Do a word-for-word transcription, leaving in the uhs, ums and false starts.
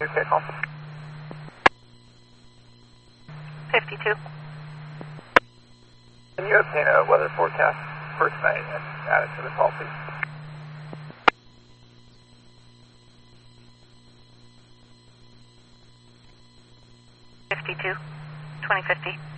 Okay, call. fifty-two. Can you obtain a weather forecast for tonight and add it to the call, please? fifty-two. twenty fifty.